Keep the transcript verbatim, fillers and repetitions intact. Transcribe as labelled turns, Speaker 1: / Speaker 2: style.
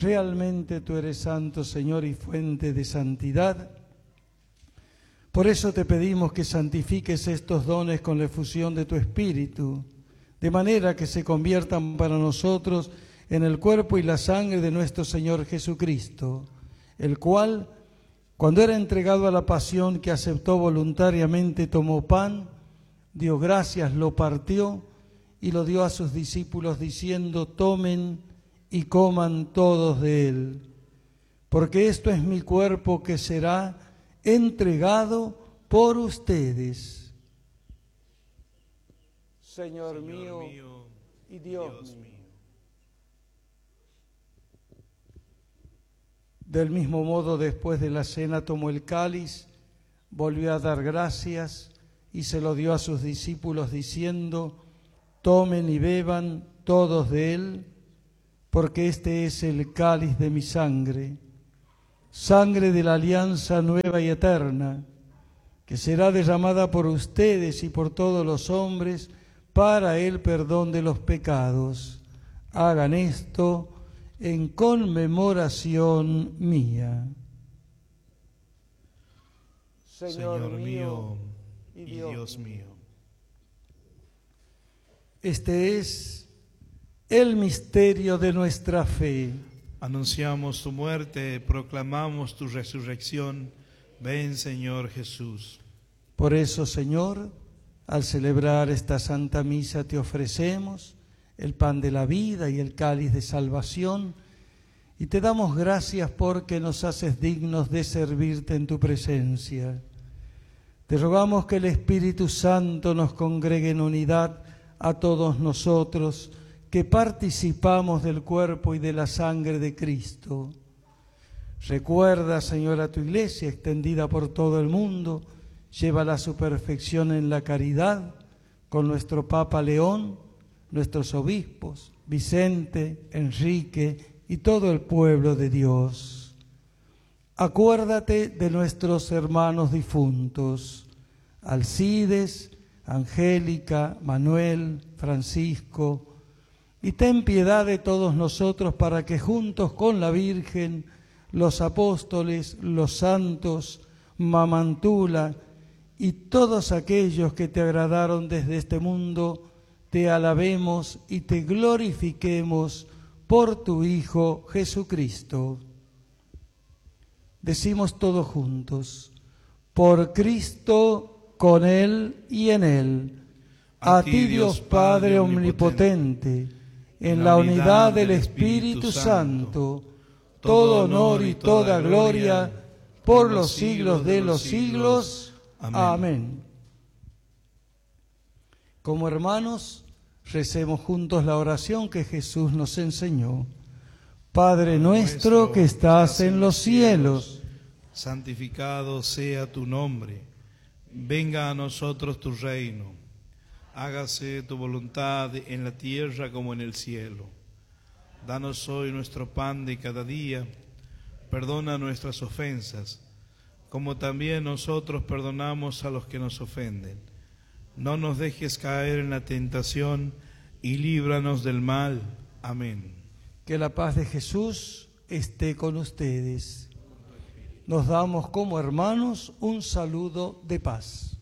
Speaker 1: Realmente tú eres santo, Señor, y fuente de santidad. Por eso te pedimos que santifiques estos dones con la efusión de tu Espíritu, de manera que se conviertan para nosotros en el cuerpo y la sangre de nuestro Señor Jesucristo, el cual, cuando era entregado a la pasión que aceptó voluntariamente, tomó pan, dio gracias, lo partió y lo dio a sus discípulos diciendo: tomen y coman todos de él, porque esto es mi cuerpo que será entregado por ustedes. Señor, Señor mío, mío y Dios, Dios mío. Del mismo modo, después de la cena, tomó el cáliz, volvió a dar gracias y se lo dio a sus discípulos diciendo: tomen y beban todos de él, porque este es el cáliz de mi sangre, sangre de la alianza nueva y eterna, que será derramada por ustedes y por todos los hombres para el perdón de los pecados. Hagan esto en conmemoración mía.
Speaker 2: Señor, Señor mío y Dios, Dios mío.
Speaker 1: Este es el misterio de nuestra fe.
Speaker 2: Anunciamos tu muerte, proclamamos tu resurrección. Ven, Señor Jesús.
Speaker 1: Por eso, Señor, al celebrar esta Santa Misa te ofrecemos el pan de la vida y el cáliz de salvación, y te damos gracias porque nos haces dignos de servirte en tu presencia. Te rogamos que el Espíritu Santo nos congregue en unidad a todos nosotros, que participamos del cuerpo y de la sangre de Cristo. Recuerda, Señor, a tu Iglesia extendida por todo el mundo, llévala a su perfección en la caridad, con nuestro Papa León, nuestros obispos, Vicente, Enrique y todo el pueblo de Dios. Acuérdate de nuestros hermanos difuntos, Alcides, Angélica, Manuel, Francisco, y ten piedad de todos nosotros para que juntos con la Virgen, los apóstoles, los santos, Mamantula y todos aquellos que te agradaron desde este mundo, te alabemos y te glorifiquemos por tu Hijo Jesucristo. Decimos todos juntos: por Cristo, con Él y en Él, a ti Dios Padre omnipotente, en la unidad del Espíritu Santo, todo honor y toda gloria por los siglos de los siglos. Amén. Como hermanos, recemos juntos la oración que Jesús nos enseñó. Padre nuestro que estás en los cielos,
Speaker 2: santificado sea tu nombre. Venga a nosotros tu reino. Hágase tu voluntad en la tierra como en el cielo. Danos hoy nuestro pan de cada día. Perdona nuestras ofensas, como también nosotros perdonamos a los que nos ofenden. No nos dejes caer en la tentación y líbranos del mal. Amén.
Speaker 1: Que la paz de Jesús esté con ustedes. Nos damos como hermanos un saludo de paz.